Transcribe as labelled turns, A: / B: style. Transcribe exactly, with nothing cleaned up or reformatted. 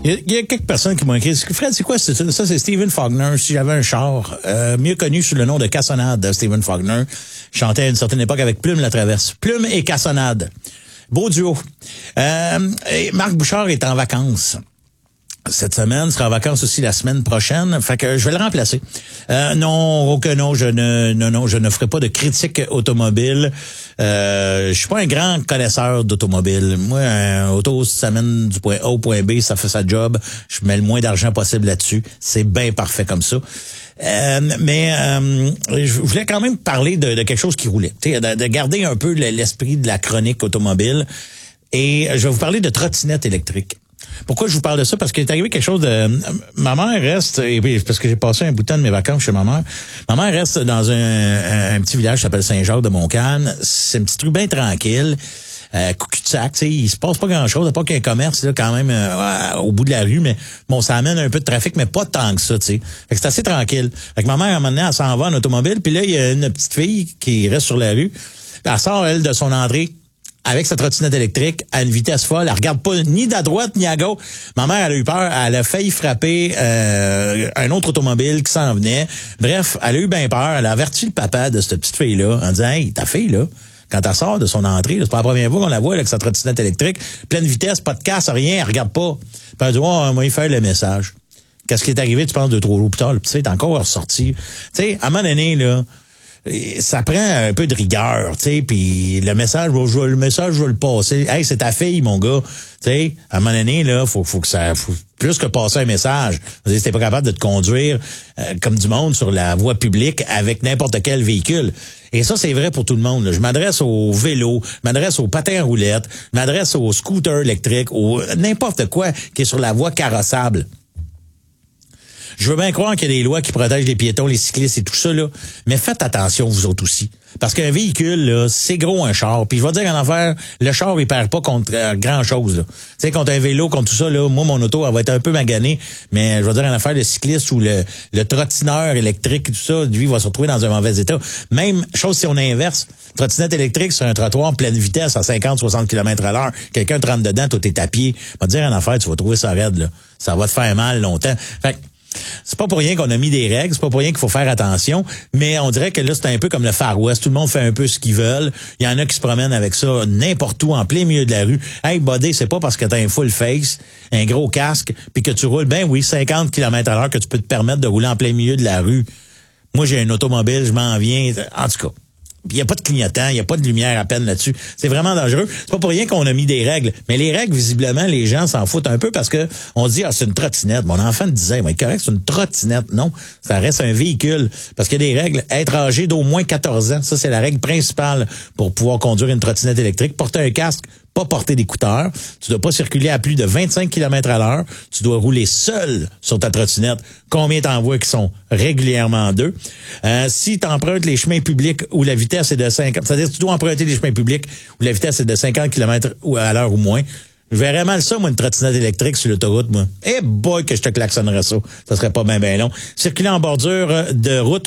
A: Il y, a, il y a quelques personnes qui m'ont écrit, Fred, c'est quoi ça? Ça, c'est Stephen Faulkner, si j'avais un char, euh, mieux connu sous le nom de Cassonade de Stephen Faulkner. Chantait à une certaine époque avec Plume la Traverse. Plume et Cassonade. Beau duo. Euh, et Marc Bouchard est en vacances cette semaine, sera en vacances aussi la semaine prochaine, fait que je vais le remplacer. Euh, non, que non, je ne, non, non, je ne ferai pas de critique automobile. Euh, je suis pas un grand connaisseur d'automobile. Moi, un auto, ça mène du point A au point B, ça fait sa job. Je mets le moins d'argent possible là-dessus. C'est bien parfait comme ça. Euh, mais euh, je voulais quand même parler de, de quelque chose qui roulait. De, de garder un peu l'esprit de la chronique automobile. Et je vais vous parler de trottinettes électriques. Pourquoi je vous parle de ça? Parce qu'il est arrivé quelque chose de... Ma mère reste... Et parce que j'ai passé un bout de temps de mes vacances chez ma mère. Ma mère reste dans un, un, un petit village qui s'appelle Saint-Jacques de Montcalm. C'est un petit truc bien tranquille. Euh, cul-de-sac, tu sais, il se passe pas grand-chose, à part qu'il y a un commerce là quand même euh, au bout de la rue, mais bon, ça amène un peu de trafic, mais pas tant que ça, tu sais. Fait que c'est assez tranquille. Fait que ma mère, à un moment donné, elle s'en va en automobile, puis là, il y a une petite fille qui reste sur la rue. Elle sort, elle, de son entrée avec sa trottinette électrique à une vitesse folle. Elle regarde pas ni de droite ni à gauche. Ma mère, elle a eu peur. Elle a failli frapper euh, un autre automobile qui s'en venait. Bref, elle a eu bien peur. Elle a averti le papa de cette petite fille-là en disant « Hey, ta fille, là, quand elle sort de son entrée, c'est pas la première fois qu'on la voit là, avec sa trottinette électrique, pleine vitesse, pas de casse, rien, elle regarde pas. » Puis elle dit « Oh, on va y faire le message. » Qu'est-ce qui est arrivé, tu penses, deux, trois jours plus tard? Le petit est encore ressorti. Tu sais, à un moment donné, là, ça prend un peu de rigueur, tu sais, puis le message, je vais, le message, je vais le passer. Hey, c'est ta fille, mon gars. Tu sais, à un moment donné, là, faut, faut que ça, faut plus que passer un message. Si t'es pas capable de te conduire euh, comme du monde sur la voie publique avec n'importe quel véhicule. Et ça, c'est vrai pour tout le monde. Là. Je m'adresse aux vélos, je m'adresse aux patins à roulettes, je m'adresse aux scooters électriques, aux n'importe quoi qui est sur la voie carrossable. Je veux bien croire qu'il y a des lois qui protègent les piétons, les cyclistes et tout ça, là. Mais faites attention, vous autres aussi. Parce qu'un véhicule, là, c'est gros un char. Puis je vais dire en affaire, le char, il perd pas contre euh, grand-chose, là. Tu sais, contre un vélo, contre tout ça, là, moi, mon auto, elle va être un peu maganée. Mais je vais dire en affaire, le cycliste ou le, le trottineur électrique et tout ça, lui, il va se retrouver dans un mauvais état. Même chose si on inverse. Trottinette électrique sur un trottoir en pleine vitesse à cinquante à soixante kilomètres à l'heure. Quelqu'un te rentre dedans, toi, t'es à pied. Je vais te dire en affaire, tu vas trouver ça raide, là. Ça va te faire mal longtemps. Fait que, c'est pas pour rien qu'on a mis des règles, c'est pas pour rien qu'il faut faire attention, mais on dirait que là, c'est un peu comme le Far West. Tout le monde fait un peu ce qu'ils veulent. Il y en a qui se promènent avec ça n'importe où, en plein milieu de la rue. Hey, buddy, c'est pas parce que t'as un full face, un gros casque, puis que tu roules, ben oui, cinquante kilomètres à l'heure que tu peux te permettre de rouler en plein milieu de la rue. Moi, j'ai un automobile, je m'en viens. En tout cas, il n'y a pas de clignotant, il n'y a pas de lumière à peine là-dessus. C'est vraiment dangereux. C'est pas pour rien qu'on a mis des règles. Mais les règles, visiblement, les gens s'en foutent un peu parce que on dit, ah, c'est une trottinette. Mon enfant me disait, ouais, correct, c'est une trottinette. Non, ça reste un véhicule. Parce qu'il y a des règles. Être âgé d'au moins quatorze ans, ça, c'est la règle principale pour pouvoir conduire une trottinette électrique. Porter un casque, pas porter d'écouteurs. Tu dois pas circuler à plus de vingt-cinq kilomètres à l'heure. Tu dois rouler seul sur ta trottinette. Combien t'en vois qui sont régulièrement deux? Euh, si tu empruntes les chemins publics où la vitesse est de cinquante, c'est-à-dire que tu dois emprunter les chemins publics où la vitesse est de cinquante kilomètres à l'heure ou moins, je verrais mal ça, moi, une trottinette électrique sur l'autoroute, moi. Eh boy, que je te klaxonnerais ça. Ça serait pas bien, bien long. Circuler en bordure de route